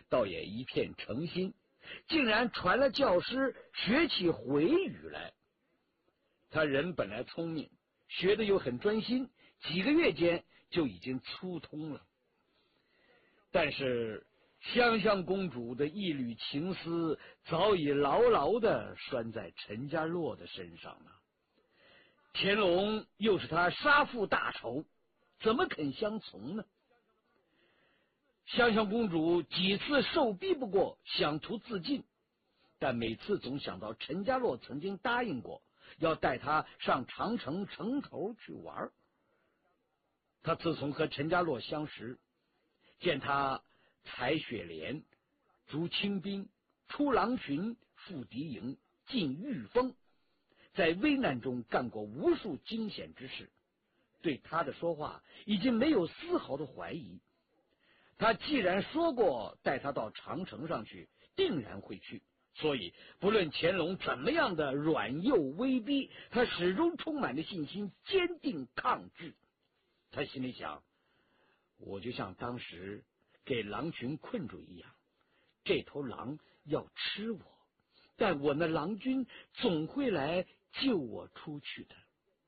倒也一片诚心，竟然传了教师学起回语来。他人本来聪明，学的又很专心，几个月间就已经粗通了。但是香香公主的一缕情丝早已牢牢地拴在陈家洛的身上了。乾隆又是他杀父大仇，怎么肯相从呢？香香公主几次受逼不过，想图自尽，但每次总想到陈家洛曾经答应过要带她上长城城头去玩。她自从和陈家洛相识，见他采雪莲、逐清兵、出狼群、赴敌营、进御风，在危难中干过无数惊险之事，对他的说话已经没有丝毫的怀疑。他既然说过带他到长城上去，定然会去，所以不论乾隆怎么样的软诱威逼，他始终充满着信心，坚定抗拒。他心里想，我就像当时给狼群困住一样，这头狼要吃我，但我那狼君总会来救我出去的。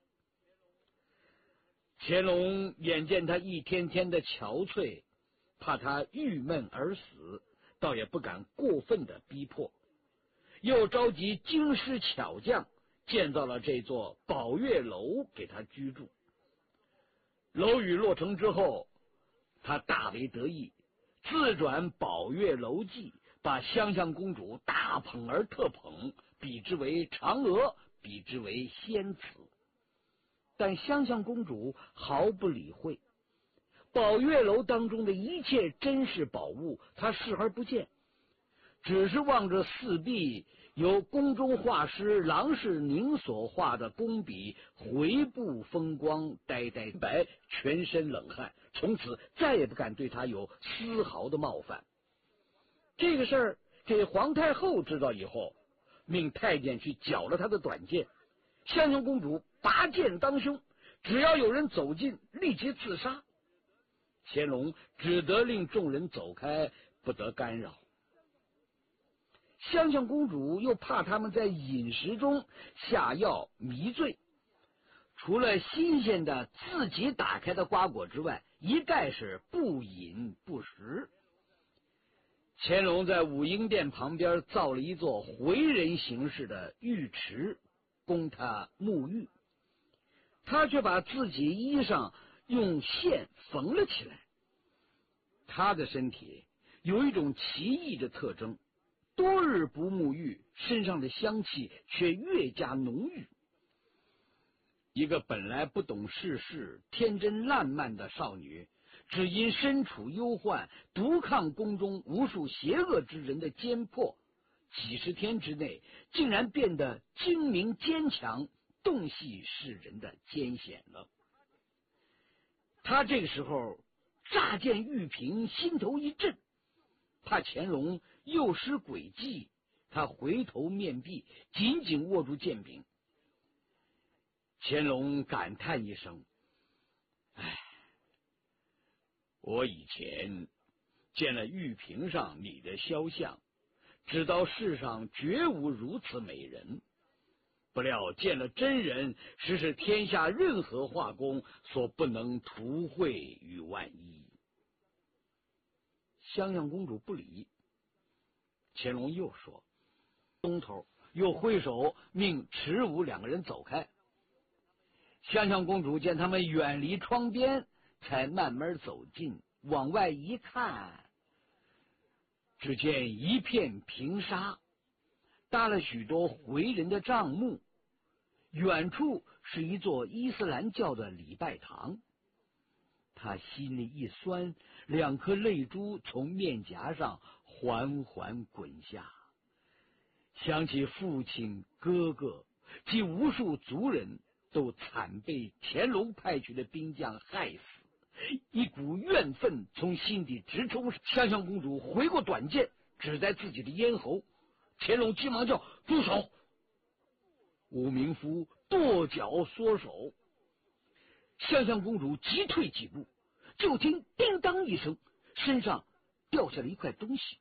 乾隆眼见他一天天的憔悴，怕他郁闷而死，倒也不敢过分的逼迫，又召集京师巧匠建造了这座宝月楼给他居住。楼宇落成之后，他大为得意，自转宝月楼记，把香香公主大捧而特捧，比之为嫦娥，比之为仙子。但香香公主毫不理会，宝月楼当中的一切珍视宝物，她视而不见，只是望着四壁由宫中画师郎世宁所画的工笔回步风光，呆呆白，全身冷汗，从此再也不敢对他有丝毫的冒犯。这个事儿给皇太后知道以后，命太监去绞了他的短剑。香香公主拔剑当胸，只要有人走近，立即自杀。乾隆只得令众人走开，不得干扰。香香公主又怕他们在饮食中下药迷醉，除了新鲜的自己打开的瓜果之外，一概是不饮不食。乾隆在武英殿旁边造了一座回人形式的浴池，供他沐浴。他却把自己衣裳用线缝了起来。他的身体有一种奇异的特征，多日不沐浴，身上的香气却越加浓郁。一个本来不懂世事、天真烂漫的少女，只因身处忧患，独抗宫中无数邪恶之人的奸迫，几十天之内竟然变得精明坚强，洞悉世人的艰险了。他这个时候乍见玉瓶，心头一震，怕乾隆诱施诡计，他回头面壁，紧紧握住剑柄。乾隆感叹一声：“唉，我以前见了玉瓶上你的肖像，知道世上绝无如此美人，不料见了真人，实是天下任何画工所不能图绘与万一。”香香公主不理。乾隆又说，东头又挥手命池武两个人走开。香香公主见他们远离窗边，才慢慢走近，往外一看，只见一片平沙，搭了许多回人的帐幕，远处是一座伊斯兰教的礼拜堂。他心里一酸，两颗泪珠从面颊上缓缓滚下，想起父亲、哥哥及无数族人都惨被乾隆派去的兵将害死，一股怨愤从心底直冲。香香公主回过短剑，指在自己的咽喉。乾隆急忙叫：“住手！”武明夫跺脚缩手。香香公主急退几步，就听叮当一声，身上掉下了一块东西。